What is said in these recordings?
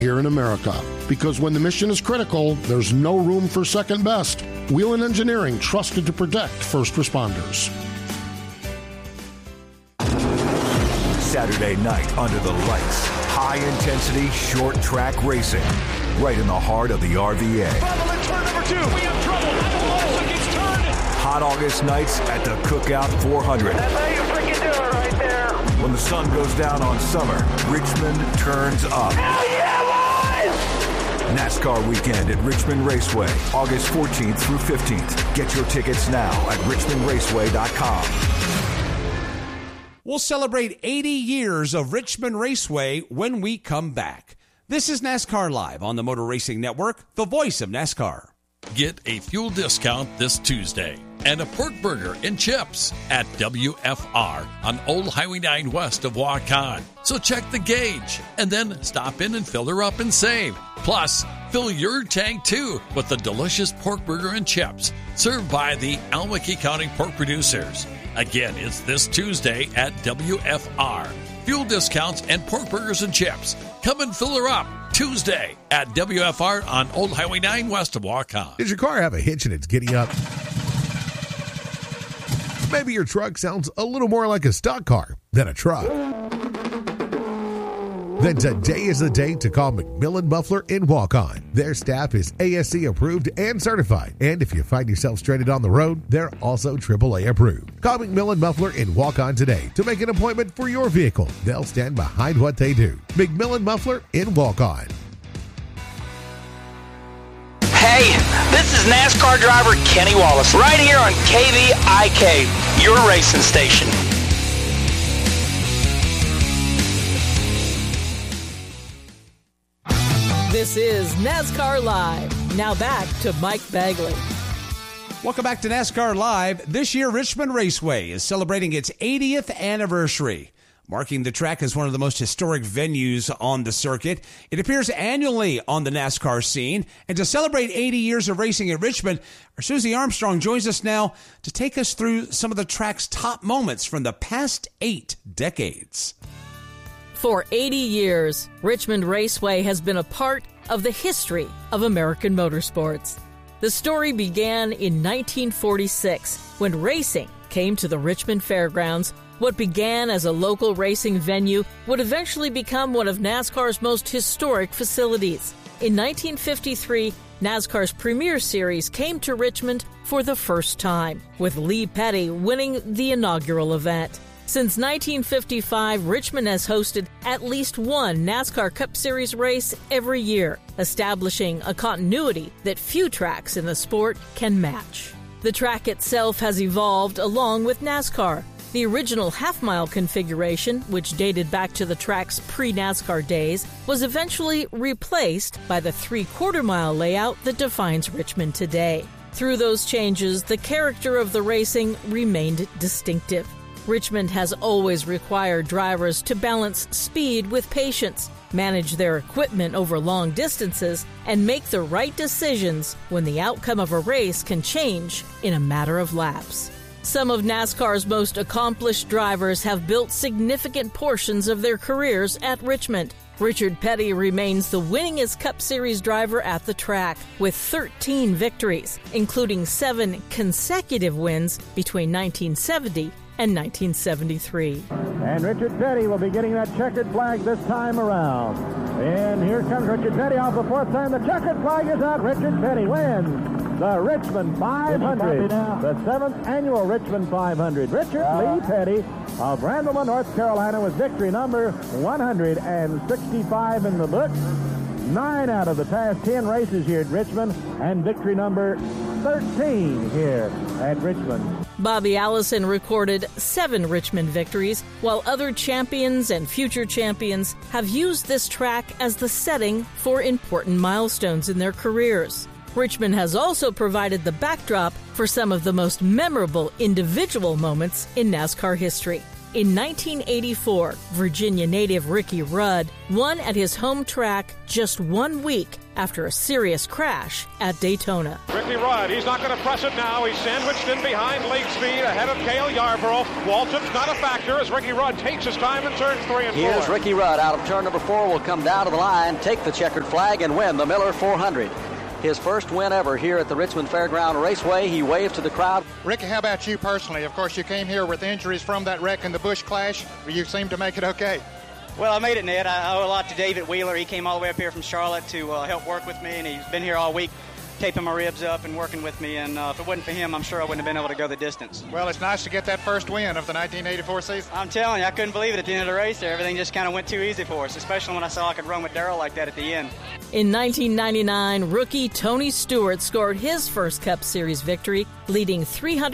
here in America. Because when the mission is critical, there's no room for second best. Wheelan Engineering, trusted to protect first responders. Saturday night under the lights. High-intensity, short-track racing. Right in the heart of the RVA. Bubble in turn number 2. We have trouble. Alonso gets turned. Hot August nights at the Cookout 400. That's how you freaking do it right there. When the sun goes down on summer, Richmond turns up. Hell yeah, boys! NASCAR weekend at Richmond Raceway, August 14th through 15th. Get your tickets now at richmondraceway.com. We'll celebrate 80 years of Richmond Raceway when we come back. This is NASCAR Live on the Motor Racing Network, the voice of NASCAR. Get a fuel discount this Tuesday and a pork burger and chips at WFR on Old Highway 9 west of Waukon. So check the gauge and then stop in and fill her up and save. Plus, fill your tank too with the delicious pork burger and chips served by the Almaky County Pork Producers. Again, it's this Tuesday at WFR. Fuel discounts and pork burgers and chips. Come and fill her up Tuesday at WFR on Old Highway 9 west of Waukon. Does your car have a hitch and it's giddy up? Maybe your truck sounds a little more like a stock car than a truck. Then today is the day to call McMillan Muffler in Waukon. Their staff is ASC approved and certified. And if you find yourself stranded on the road, they're also AAA approved. Call McMillan Muffler in Waukon today to make an appointment for your vehicle. They'll stand behind what they do. McMillan Muffler in Waukon. Hey, this is NASCAR driver Kenny Wallace, right here on KVIK, your racing station. This is NASCAR Live. Now back to Mike Bagley. Welcome back to NASCAR Live. This year, Richmond Raceway is celebrating its 80th anniversary, marking the track as one of the most historic venues on the circuit. It appears annually on the NASCAR scene. And to celebrate 80 years of racing at Richmond, our Susie Armstrong joins us now to take us through some of the track's top moments from the past 8 decades. For 80 years, Richmond Raceway has been a part of the history of American motorsports. The story began in 1946 when racing came to the Richmond Fairgrounds. What began as a local racing venue would eventually become one of NASCAR's most historic facilities. In 1953, NASCAR's Premier Series came to Richmond for the first time, with Lee Petty winning the inaugural event. Since 1955, Richmond has hosted at least one NASCAR Cup Series race every year, establishing a continuity that few tracks in the sport can match. The track itself has evolved along with NASCAR. The original half-mile configuration, which dated back to the track's pre-NASCAR days, was eventually replaced by the three-quarter-mile layout that defines Richmond today. Through those changes, the character of the racing remained distinctive. Richmond has always required drivers to balance speed with patience, manage their equipment over long distances, and make the right decisions when the outcome of a race can change in a matter of laps. Some of NASCAR's most accomplished drivers have built significant portions of their careers at Richmond. Richard Petty remains the winningest Cup Series driver at the track, with 13 victories, including 7 consecutive wins between 1970 and 1973. And Richard Petty will be getting that checkered flag this time around. And here comes Richard Petty off the fourth time. The checkered flag is out. Richard Petty wins the Richmond 500, the 7th annual Richmond 500. Richard Lee Petty of Randleman, North Carolina, with victory number 165 in the book. 9 out of the past 10 races here at Richmond, and victory number 13 here at Richmond. Bobby Allison recorded 7 Richmond victories, while other champions and future champions have used this track as the setting for important milestones in their careers. Richmond has also provided the backdrop for some of the most memorable individual moments in NASCAR history. In 1984, Virginia native Ricky Rudd won at his home track just 1 week after a serious crash at Daytona. Ricky Rudd, he's not going to press it now. He's sandwiched in behind lead speed ahead of Cale Yarborough. Waltrip's not a factor as Ricky Rudd takes his time in turns 3 and 4. Here's Ricky Rudd out of turn number 4, will come down to the line, take the checkered flag, and win the Miller 400. His first win ever here at the Richmond Fairground Raceway. He waved to the crowd. Ricky, how about you personally? Of course, you came here with injuries from that wreck in the Busch Clash. You seem to make it okay. Well, I made it, Ned. I owe a lot to David Wheeler. He came all the way up here from Charlotte to help work with me, and he's been here all week taping my ribs up and working with me. And if it wasn't for him, I'm sure I wouldn't have been able to go the distance. Well, it's nice to get that first win of the 1984 season. I'm telling you, I couldn't believe it at the end of the race there. Everything just kind of went too easy for us, especially when I saw I could run with Darrell like that at the end. In 1999, rookie Tony Stewart scored his first Cup Series victory, leading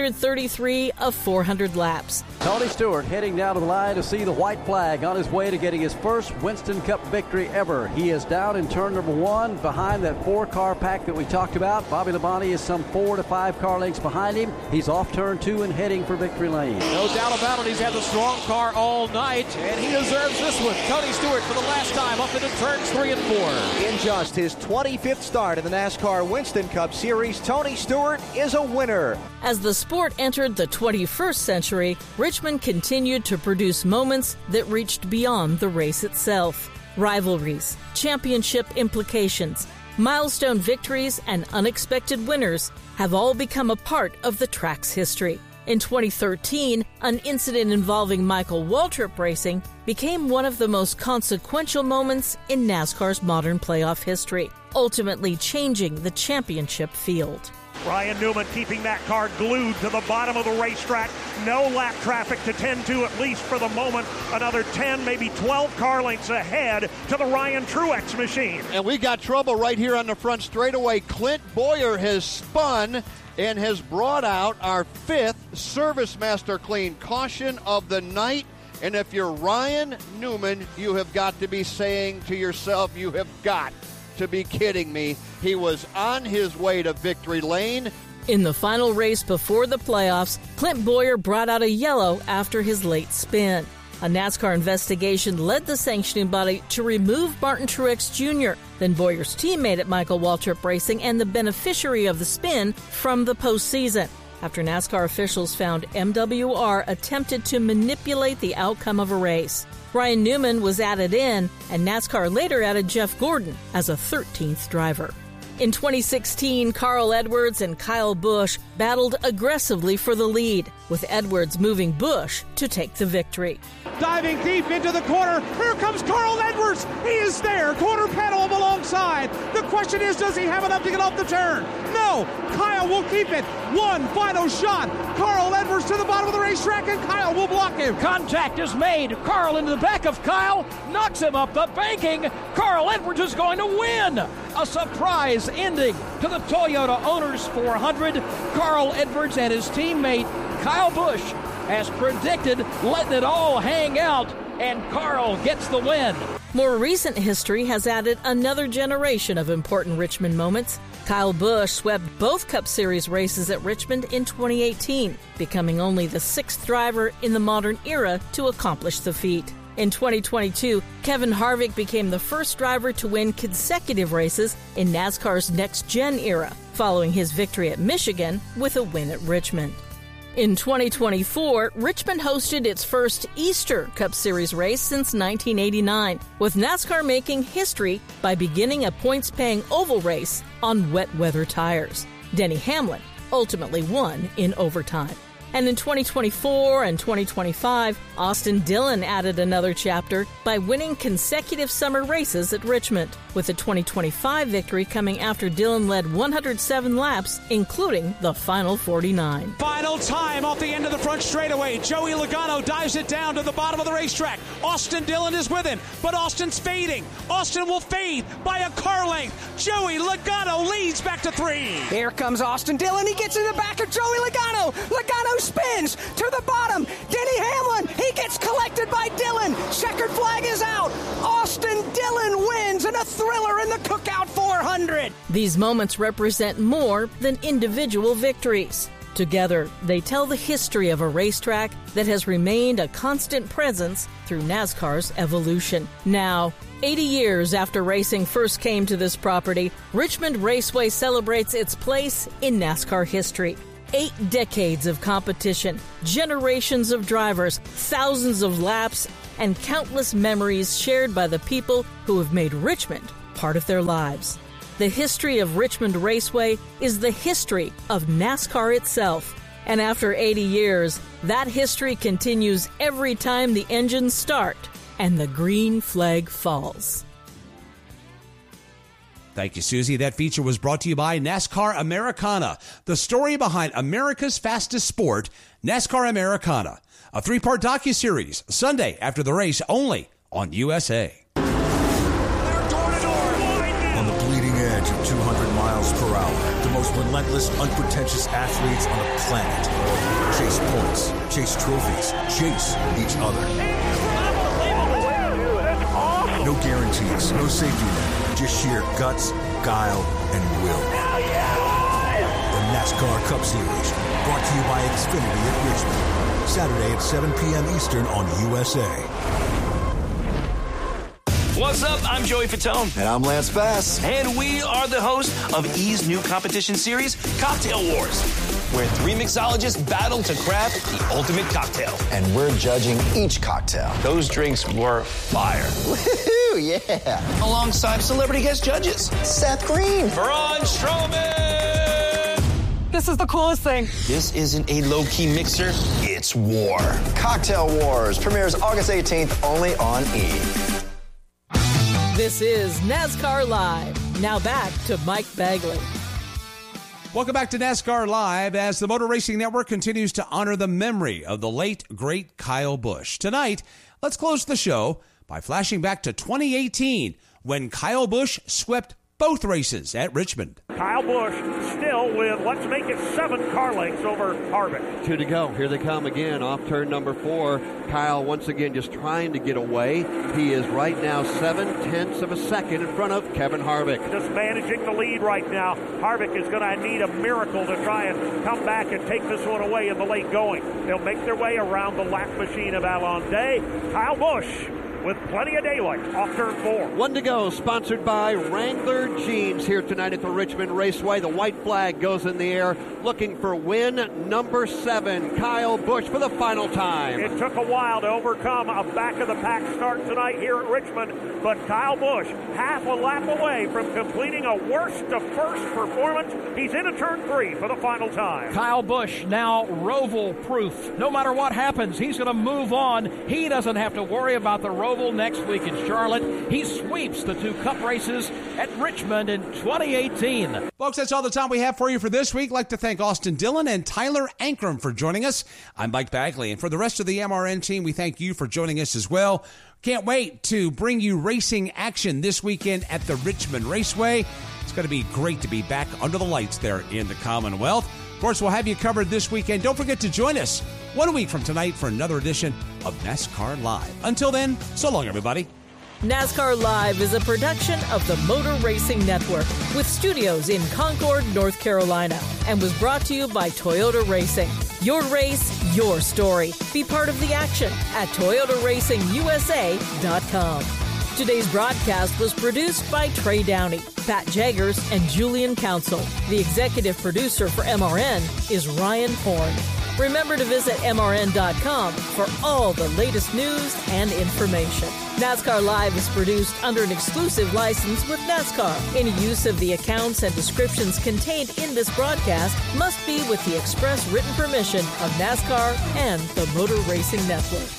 333 of 400 laps. Tony Stewart heading down to the line to see the white flag on his way to getting his first Winston Cup victory ever. He is down in turn number 1 behind that 4-car pack that we talked about. Bobby Labonte is some 4 to 5 car lengths behind him. He's off turn 2 and heading for victory lane. No doubt about it, he's had the strong car all night, and he deserves this one. Tony Stewart for the last time up into turns 3 and 4. In just his 25th start in the NASCAR Winston Cup Series, Tony Stewart is a winner. As the sport entered the 21st century, Richmond continued to produce moments that reached beyond the race itself. Rivalries, championship implications, milestone victories, and unexpected winners have all become a part of the track's history. In 2013, an incident involving Michael Waltrip Racing became one of the most consequential moments in NASCAR's modern playoff history, ultimately changing the championship field. Ryan Newman keeping that car glued to the bottom of the racetrack. No lap traffic to tend to, at least for the moment. Another 10, maybe 12 car lengths ahead to the Ryan Truex machine. And we got trouble right here on the front straightaway. Clint Boyer has spun and has brought out our 5th Service Master Clean caution of the night. And if you're Ryan Newman, you have got to be saying to yourself, you have got to be kidding me. He was on his way to victory lane. In the final race before the playoffs, Clint Boyer brought out a yellow after his late spin. A NASCAR investigation led the sanctioning body to remove Martin Truex Jr., then Boyer's teammate at Michael Waltrip Racing and the beneficiary of the spin, from the postseason, after NASCAR officials found MWR attempted to manipulate the outcome of a race. Ryan Newman was added in, and NASCAR later added Jeff Gordon as a 13th driver. In 2016, Carl Edwards and Kyle Busch battled aggressively for the lead, with Edwards moving Busch to take the victory. Diving deep into the corner, here comes Carl Edwards. He is there, quarter pedal alongside. The question is, does he have enough to get off the turn? No, Kyle will keep it. One final shot. Carl Edwards to the bottom of the racetrack, and Kyle will block him. Contact is made. Carl into the back of Kyle, knocks him up the banking. Carl Edwards is going to win. A surprise ending to the Toyota Owners 400. Carl Edwards and his teammate Kyle Busch, as predicted, letting it all hang out, and Carl gets the win. More recent history has added another generation of important Richmond moments. Kyle Busch swept both Cup Series races at Richmond in 2018, becoming only the 6th driver in the modern era to accomplish the feat. In 2022, Kevin Harvick became the first driver to win consecutive races in NASCAR's next-gen era, following his victory at Michigan with a win at Richmond. In 2024, Richmond hosted its first Easter Cup Series race since 1989, with NASCAR making history by beginning a points-paying oval race on wet weather tires. Denny Hamlin ultimately won in overtime. And in 2024 and 2025, Austin Dillon added another chapter by winning consecutive summer races at Richmond, with the 2025 victory coming after Dillon led 107 laps, including the final 49. Final time off the end of the front straightaway. Joey Logano dives it down to the bottom of the racetrack. Austin Dillon is with him, but Austin's fading. Austin will fade by a car length. Joey Logano leads back to 3. Here comes Austin Dillon. He gets in the back of Joey Logano. Logano spins to the bottom. Denny Hamlin, he gets collected by Dillon. Checkered flag is out. Austin Dillon wins in a thriller in the Cookout 400. These moments represent more than individual victories. Together, they tell the history of a racetrack that has remained a constant presence through NASCAR's evolution. Now, 80 years after racing first came to this property, Richmond Raceway celebrates its place in NASCAR history. 8 decades of competition, generations of drivers, thousands of laps, and countless memories shared by the people who have made Richmond part of their lives. The history of Richmond Raceway is the history of NASCAR itself. And after 80 years, that history continues every time the engines start and the green flag falls. Thank you, Susie. That feature was brought to you by NASCAR Americana, the story behind America's fastest sport, NASCAR Americana. A 3-part docuseries, Sunday after the race, only on USA. On the bleeding edge of 200 miles per hour, the most relentless, unpretentious athletes on the planet chase points, chase trophies, chase each other. No guarantees, no safety net, just sheer guts, guile, and will. The NASCAR Cup Series, brought to you by Xfinity at Richmond. Saturday at 7 p.m. Eastern on USA. What's up? I'm Joey Fatone. And I'm Lance Bass. And we are the host of E's new competition series, Cocktail Wars, where 3 mixologists battle to craft the ultimate cocktail. And we're judging each cocktail. Those drinks were fire. Woohoo, yeah. Alongside celebrity guest judges. Seth Green. Braun Strowman. This is the coolest thing. This isn't a low-key mixer. It's war. Cocktail Wars premieres August 18th only on E! This is NASCAR Live. Now back to Mike Bagley. Welcome back to NASCAR Live as the Motor Racing Network continues to honor the memory of the late, great Kyle Busch. Tonight, let's close the show by flashing back to 2018 when Kyle Busch swept both races at Richmond. Kyle Busch still with, let's make it 7 car lengths over Harvick. 2 to go. Here they come again off turn number 4. Kyle once again just trying to get away. He is right now 7/10 of a second in front of Kevin Harvick. Just managing the lead right now. Harvick is going to need a miracle to try and come back and take this one away in the late going. They'll make their way around the lap machine of Alon Day. Kyle Busch with plenty of daylight off turn 4. 1 to go, sponsored by Wrangler Jeans here tonight at the Richmond Raceway. The white flag goes in the air, looking for win number 7, Kyle Busch for the final time. It took a while to overcome a back-of-the-pack start tonight here at Richmond, but Kyle Busch, half a lap away from completing a worst-to-first performance. He's into turn 3 for the final time. Kyle Busch now Roval-proof. No matter what happens, he's going to move on. He doesn't have to worry about the Roval next week in Charlotte. He sweeps the 2 Cup races at Richmond in 2018. Folks, that's all the time we have for you for this week. I'd like to thank Austin Dillon and Tyler Ankrum for joining us. I'm Mike Bagley, and for the rest of the MRN team, we thank you for joining us as well. Can't wait to bring you racing action this weekend at the Richmond Raceway. It's going to be great to be back under the lights there in the Commonwealth. Of course, we'll have you covered this weekend. Don't forget to join us 1 week from tonight for another edition of NASCAR Live. Until then, so long, everybody. NASCAR Live is a production of the Motor Racing Network with studios in Concord, North Carolina, and was brought to you by Toyota Racing. Your race, your story. Be part of the action at ToyotaRacingUSA.com. Today's broadcast was produced by Trey Downey, Pat Jaggers, and Julian Council. The executive producer for MRN is Ryan Horn. Remember to visit MRN.com for all the latest news and information. NASCAR Live is produced under an exclusive license with NASCAR. Any use of the accounts and descriptions contained in this broadcast must be with the express written permission of NASCAR and the Motor Racing Network.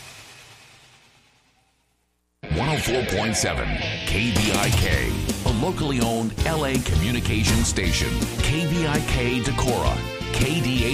104.7 KVIK, a locally owned LA communication station. KVIK Decorah, KDA